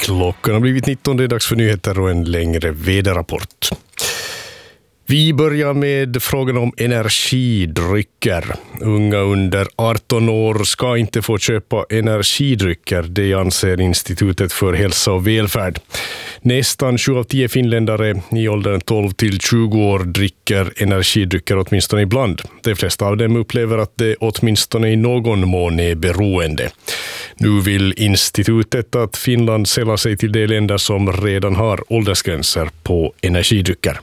Klockan har blivit 19, det är dags för nyheter och en längre väderrapport. Vi börjar med frågan om energidrycker. Unga under 18 år ska inte få köpa energidrycker, det anser Institutet för hälsa och välfärd. Nästan 7 av 10 finländare i åldern 12 till 20 år dricker energidrycker åtminstone ibland. De flesta av dem upplever att det åtminstone i någon mån är beroende. Nu vill institutet att Finland säljer sig till de länder som redan har åldersgränser på energidrycker.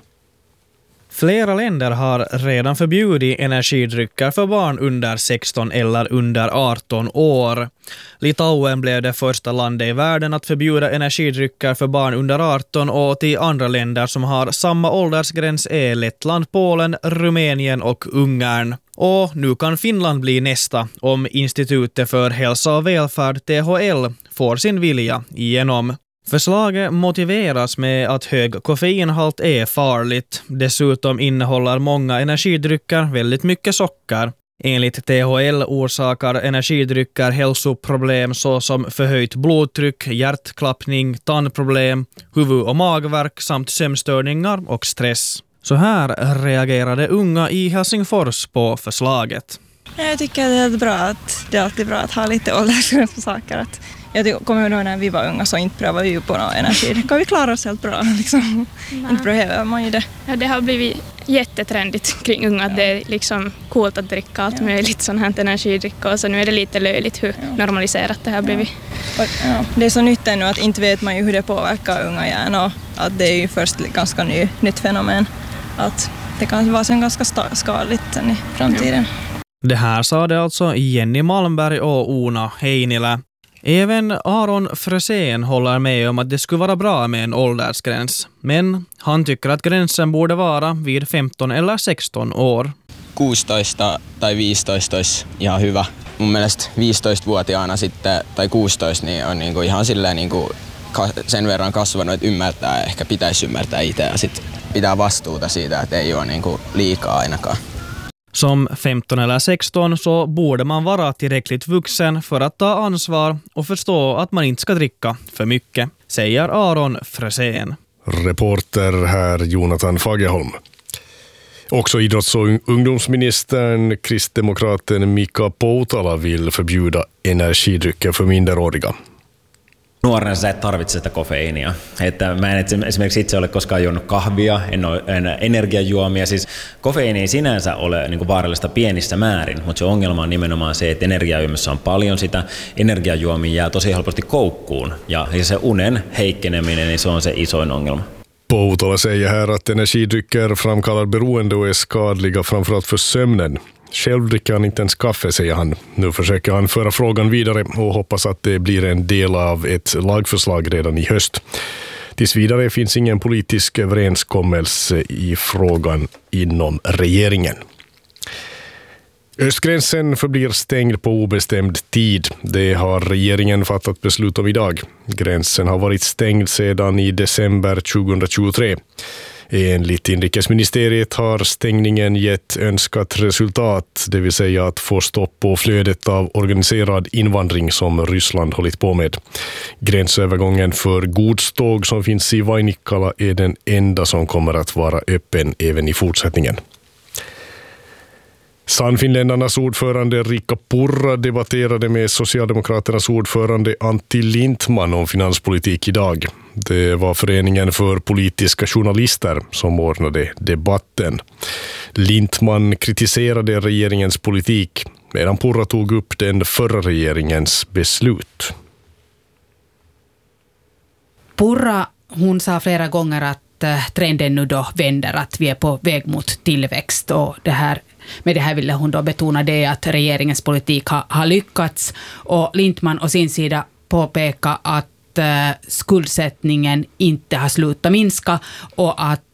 Flera länder har redan förbjudit energidrycker för barn under 16 eller under 18 år. Litauen blev det första landet i världen att förbjuda energidrycker för barn under 18 och till andra länder som har samma åldersgräns är Lettland, Polen, Rumänien och Ungern. Och nu kan Finland bli nästa om Institutet för hälsa och välfärd THL får sin vilja igenom. Förslaget motiveras med att hög koffeinhalt är farligt. Dessutom innehåller många energidrycker väldigt mycket socker. Enligt THL orsakar energidrycker hälsoproblem såsom förhöjt blodtryck, hjärtklappning, tandproblem, huvud- och magvärk samt sömnstörningar och stress. Så här reagerade unga i Helsingfors på förslaget. Jag tycker det är alltid bra att ha lite åldersgräns på saker. Jag kommer ihåg när vi var unga så inte prövade vi ju på någon energi. Kan vi klara oss helt bra liksom? Inte behöver man ju det. Ja, det har blivit jättetrendigt kring unga att det är liksom coolt att dricka allt möjligt sånt här energidricka och så nu är det lite löjligt hur normaliserat det har blivit. Ja. Det är så nytt ännu att inte vet man ju hur det påverkar unga hjärnor och att det är ju först ganska nytt fenomen att det kan vara sen ganska skadligt i framtiden. Det här sa det alltså Jenny Malmberg och Ona Heinilä. Även Aron Frösén håller med om att det skulle vara bra med en åldersgräns. Men han tycker att gränsen borde vara vid 15 eller 16 år. 16 tai 15 olisi ihan hyvä. Mun mielestä 15-vuotiaana sitten, tai 16 niin on niinku ihan silleen niinku sen verran kasvanut, että ymmärtää, ehkä pitäisi ymmärtää itse ja sitten pitää vastuuta siitä, että ei ole niinku liikaa ainakaan. Som 15 eller 16 så borde man vara tillräckligt vuxen för att ta ansvar och förstå att man inte ska dricka för mycket, säger Aron Frösén. Reporter här Jonathan Fagerholm. Också idrotts- och ungdomsministern, kristdemokraten Mika Poutala vill förbjuda energidrycker för minderåriga. Nuorena sä et tarvitse sitä kofeiinia. Että mä en esimerkiksi itse ole koskaan juonut kahvia, en ole energiajuomia. Siis kofeiini ei sinänsä ole niin kuin vaarallista pienissä määrin, mutta se ongelma on nimenomaan se, että energiajuomissa on paljon sitä. Energiajuomia jää tosi helposti koukkuun ja se unen heikkeneminen, niin se on se isoin ongelma. Poutala säger här att energidrycker framkallar beroende och är skadliga framförallt för sömnen. Själv dricker han inte ens kaffe, säger han. Nu försöker han föra frågan vidare och hoppas att det blir en del av ett lagförslag redan i höst. Tills vidare finns ingen politisk överenskommelse i frågan inom regeringen. Östgränsen förblir stängd på obestämd tid. Det har regeringen fattat beslut om idag. Gränsen har varit stängd sedan i december 2023. Enligt inrikesministeriet har stängningen gett önskat resultat, det vill säga att få stopp på flödet av organiserad invandring som Ryssland hållit på med. Gränsövergången för godståg som finns i Vainikkala är den enda som kommer att vara öppen även i fortsättningen. Sannfinländarnas ordförande Riikka Purra debatterade med Socialdemokraternas ordförande Antti Lindtman om finanspolitik idag. Det var föreningen för politiska journalister som ordnade debatten. Lindtman kritiserade regeringens politik medan Purra tog upp den förra regeringens beslut. Purra, hon sa flera gånger att trenden nu då vänder, att vi är på väg mot tillväxt och med det här ville hon då betona det att regeringens politik har lyckats och Lindtman å sin sida påpeka att skuldsättningen inte har slutat minska och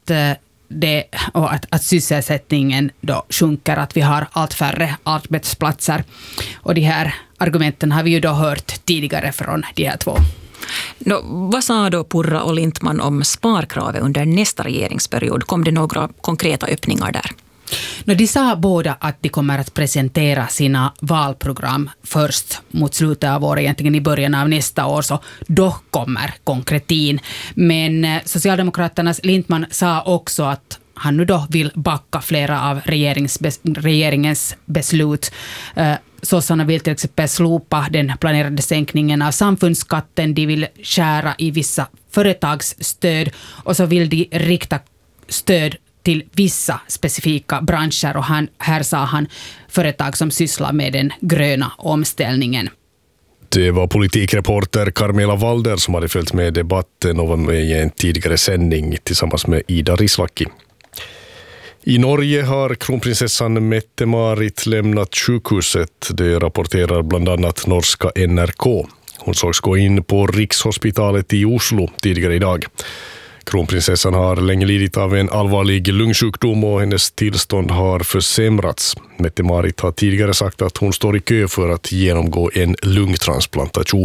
att sysselsättningen då sjunker, att vi har allt färre arbetsplatser. Och de här argumenten har vi ju då hört tidigare från de här två. Vad sa då Purra och Lindtman om sparkravet under nästa regeringsperiod? Kom det några konkreta öppningar där? De sa båda att de kommer att presentera sina valprogram först mot slutet av året, egentligen i början av nästa år, så då kommer konkretin. Men Socialdemokraternas Lindtman sa också att han nu då vill backa flera av regeringens beslut. Sossarna vill till exempel slopa den planerade sänkningen av samfundsskatten. De vill skära i vissa företagsstöd och så vill de rikta stöd till vissa specifika branscher. Och här sa han företag som sysslar med den gröna omställningen. Det var politikreporter Carmela Walder som hade följt med debatten och var med i en tidigare sändning tillsammans med Ida Rislaki. I Norge har kronprinsessan Mette-Marit lämnat sjukhuset. Det rapporterar bland annat norska NRK. Hon sågs gå in på Rikshospitalet i Oslo tidigare idag. Kronprinsessan har länge lidit av en allvarlig lungsjukdom och hennes tillstånd har försämrats. Mette-Marit har tidigare sagt att hon står i kö för att genomgå en lungtransplantation.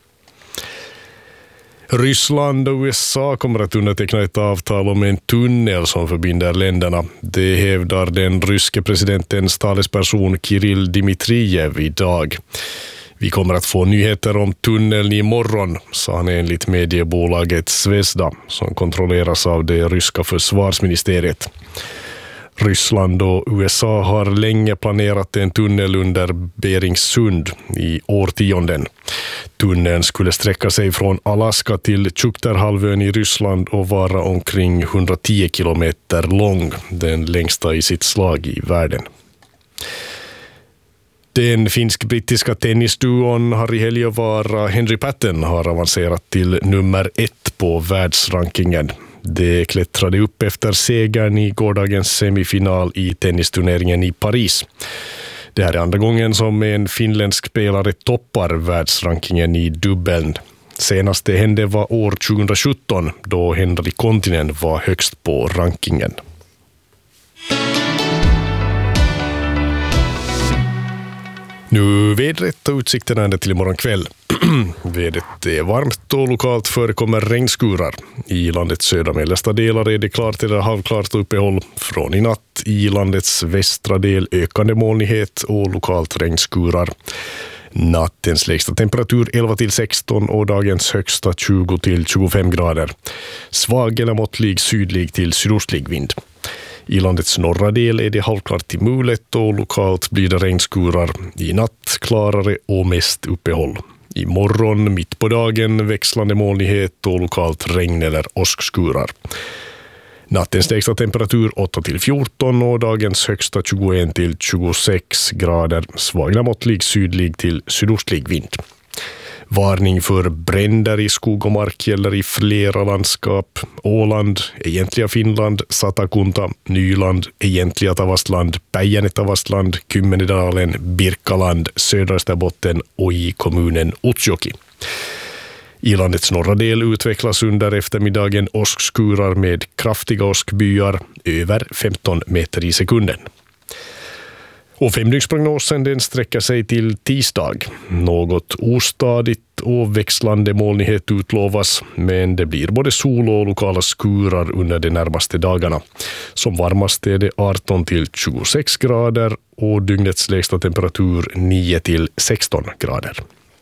Ryssland och USA kommer att underteckna ett avtal om en tunnel som förbinder länderna. Det hävdar den ryske presidentens talesperson Kirill Dmitrijev idag. Vi kommer att få nyheter om tunneln imorgon, sa han enligt mediebolaget Zvezda som kontrolleras av det ryska försvarsministeriet. Ryssland och USA har länge planerat en tunnel under Beringssund i årtionden. Tunneln skulle sträcka sig från Alaska till Tjukterhalvön i Ryssland och vara omkring 110 kilometer lång, den längsta i sitt slag i världen. Den finsk-brittiska tennisduon Harri Heliövaara Henry Patten har avancerat till nummer 1 på världsrankingen. Det klättrade upp efter segern i gårdagens semifinal i tennisturneringen i Paris. Det här är andra gången som en finländsk spelare toppar världsrankingen i dubbeln. Senast det hände var år 2017 då Henri Kontinen var högst på rankingen. Nu vädret och utsikterna ända till imorgon kväll. Vädret är varmt och lokalt förekommer regnskurar. I landets södra mellersta delar är det klart eller halvklart uppehåll. Från i natt i landets västra del ökande molnighet och lokalt regnskurar. Nattens lägsta temperatur 11-16 och dagens högsta 20-25 grader. Svag eller måttlig sydlig till sydostlig vind. I landets norra del är det halvklart till mulet och lokalt blir det regnskurar. I natt klarare och mest uppehåll. I morgon mitt på dagen växlande molnighet och lokalt regn eller åskskurar. Nattens lägsta temperatur 8-14 och dagens högsta 21-26 grader. Svag eller måttlig sydlig till sydostlig vind. Varning för bränder i skog och mark gäller i flera landskap. Åland, egentliga Finland, Satakunta, Nyland, egentliga Tavastland, Päijänne-Tavastland, Kymmenedalen, Birkaland, södra Österbotten och i kommunen Utsjoki. I landets norra del utvecklas under eftermiddagen åskskurar med kraftiga åskbyar över 15 meter i sekunden. Och femdygnsprognosen den sträcker sig till tisdag. Något ostadigt och växlande molnighet utlovas, men det blir både sol och lokala skurar under de närmaste dagarna. Som varmast är det 18-26 grader och dygnets lägsta temperatur 9-16 grader.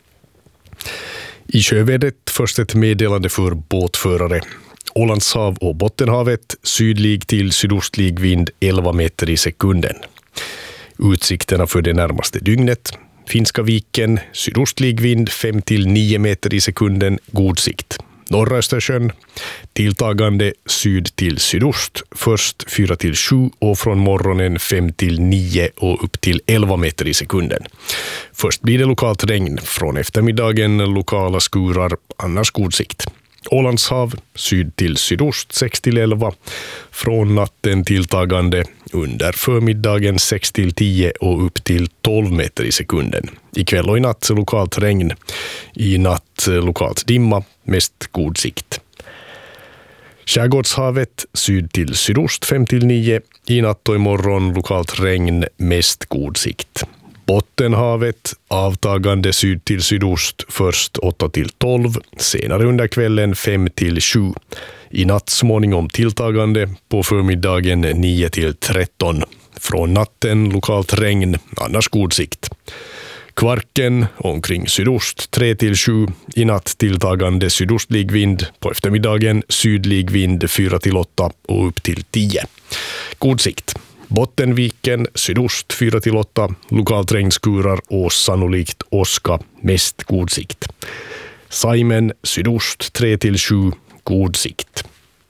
I sjövädret först ett meddelande för båtförare. Ålandshav och Bottenhavet sydlig till sydostlig vind 11 meter i sekunden. Utsikterna för det närmaste dygnet. Finska viken, sydostlig vind 5-9 meter i sekunden, god sikt. Norra Östersjön, tilltagande syd till sydost, först 4-7 och från morgonen 5-9 och upp till 11 meter i sekunden. Först blir det lokalt regn, från eftermiddagen lokala skurar, annars god sikt. Ålandshav, syd till sydost 6-11, från natten tilltagande, under förmiddagen 6-10 och upp till 12 meter i sekunden. Ikväll och i natt lokalt regn, i natt lokalt dimma, mest god sikt. Skärgårdshavet, syd till sydost 5-9, i natt och imorgon lokalt regn, mest god sikt. Bottenhavet, avtagande syd till sydost, först 8-12, senare under kvällen 5-7. I natt småningom tilltagande, på förmiddagen 9-13. Från natten lokalt regn, annars god sikt. Kvarken omkring sydost 3-7, i natt tilltagande sydostlig vind, på eftermiddagen sydlig vind 4-8 och upp till 10. God sikt. Bottenviken sydost 4-8, lokalt regnskurar och sannolikt åska, mest god sikt. Saimen sydost 3-7, god sikt.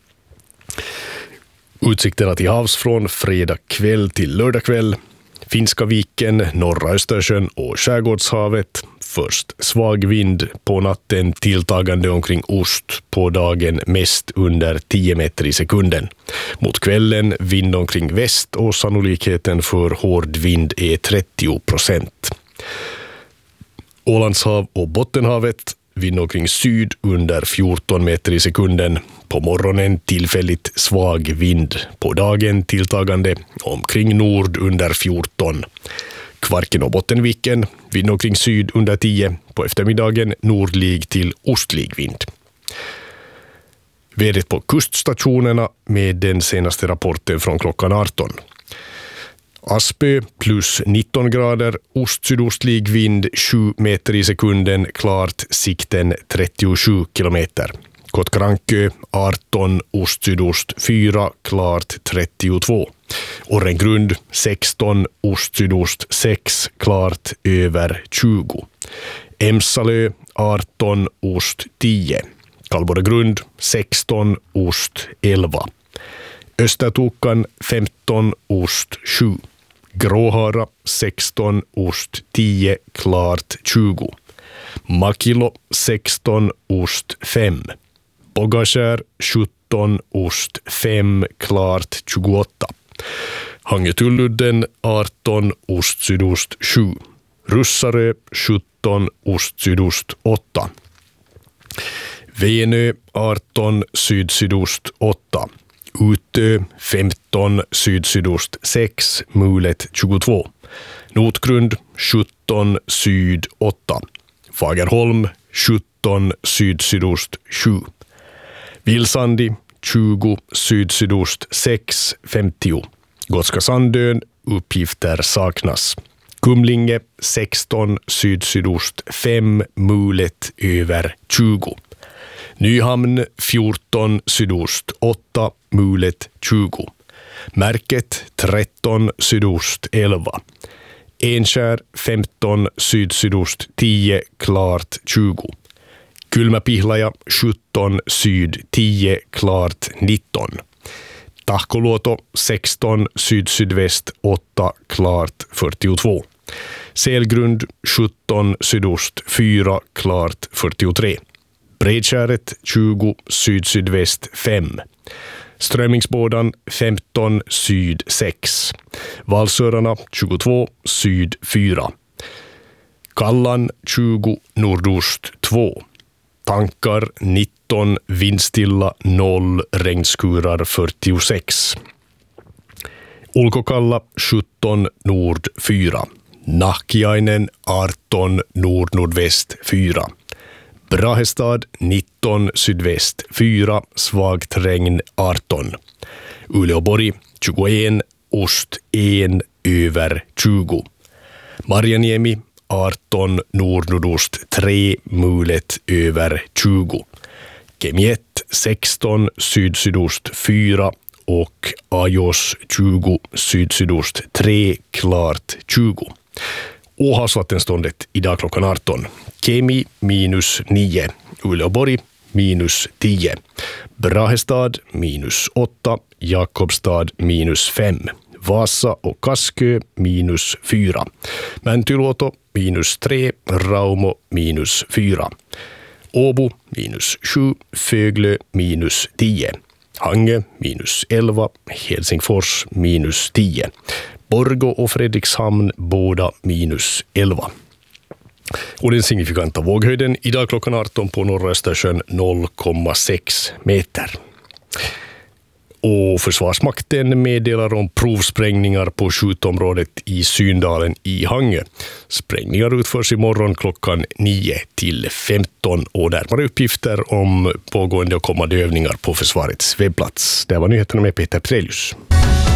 Utsikterna till havs från fredag kväll till lördag kväll. Finska viken, norra Östersjön och skärgårdshavet. Först svag vind, på natten tilltagande omkring ost, på dagen mest under 10 meter i sekunden. Mot kvällen vind omkring väst och sannolikheten för hård vind är 30%. Ålandshav och Bottenhavet, vind omkring syd under 14 meter i sekunden. På morgonen tillfälligt svag vind. På dagen tilltagande omkring nord under 14. Kvarken och Bottenviken, vind omkring syd under 10. På eftermiddagen nordlig till ostlig vind. Vädret på kuststationerna med den senaste rapporten från klockan 18. Aspö plus 19 grader, ost-sydostlig vind 7 meter i sekunden, klart sikten 37 kilometer. Kotkarankö 18, ost-sydost 4, klart 32. Orrengrund 16, ost-sydost 6, klart över 20. Emsalö 18, ost 10. Kalboregrund 16, ost 11. Östertokan 15, ost 7. Gråhara 16, ost 10, klart 20. Makilo 16, ost 5. Pogakär 17, ost 5, klart 28. Hangetulludden 18, ost sydost 7. Russarö 17, ost sydost 8. Venö 18, syd-sydost 8. Utö 15, syd-sydost 6, mulet 22. Notgrund 17, syd 8. Fagerholm 17, syd-sydost 7. Vilsandi 20, syd-sydost 6, 50. Gotska Sandön, uppgifter saknas. Kumlinge 16, syd-sydost 5, mulet över 20. Nyhamn 14, sydost 8, mulet 20. Märket 13, sydost 11. Enskär 15, syd-sydost 10, klart 20. Kylmäpihlaja 17, syd 10, klart 19. Tahkoluoto 16, syd-sydväst 8, klart 42. Selgrund 17, sydost 4, klart 43. Bredskäret 20, syd-sydväst 5. Strömmingsbådan 15, syd 6. Valsörarna 22, syd 4. Kallan 20, nordost 2. Tankar 19, vindstilla 0, regnskurar 46. Ulkokalla 17, nord 4. Nahkiainen 18, nord-nordväst 4. Brahestad 19, sydväst 4, svagt regn 18. Uleåborg 21, ost 1, över 20. Marjaniemi 18, nord-nordost 3, mulet över 20. Kemiett 16, syd-sydost 4 och Ajos 20, syd-sydost 3, klart 20. Och havsvattenståndet idag klockan 18. Kemi minus 9, Uleåborg minus 10, Brahestad minus 8, Jakobstad minus 5, Vasa och Kaskö minus 4, Mäntyluoto minus 3, Raumo minus 4, Åbo minus 7, Föglö minus 10, Hangö minus 11, Helsingfors minus 10, Borgå och Fredrikshamn båda minus 11. Och den signifikanta våghöjden idag klockan 18 på norra Östersjön 0,6 meter. Och Försvarsmakten meddelar om provsprängningar på skjutområdet i Syndalen i Hangö. Sprängningar utförs imorgon klockan 9 till 15 och närmare uppgifter om pågående och kommande övningar på försvarets webbplats. Det var nyheterna med Peter Prelius.